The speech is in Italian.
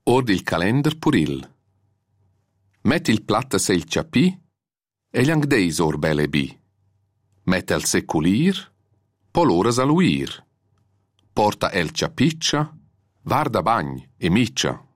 Ord il calender puril. Met il platta se il ciapì e gli angdeis or bele bi. Met el seculir, poloras aluir. Porta el ciapiccia, varda bagn e miccia.